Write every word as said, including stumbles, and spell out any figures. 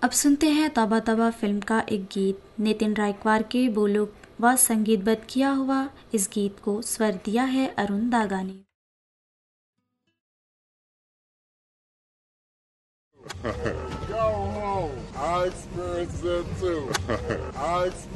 अब सुनते हैं तौबा तौबा फिल्म का एक गीत। नितिन रायकवार के बोलों व संगीतबद्ध किया हुआ इस गीत को स्वर दिया है अरुण दागा ने। Go home. I experienced that too. I